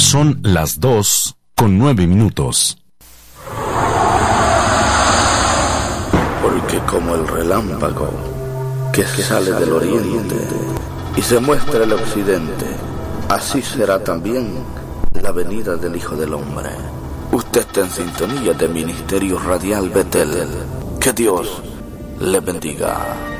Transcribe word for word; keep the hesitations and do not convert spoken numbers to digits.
Son las dos con nueve minutos. Porque como el relámpago que sale del oriente y se muestra el occidente, así será también la venida del Hijo del Hombre. Usted está en sintonía de Ministerio Radial Betel. Que Dios le bendiga.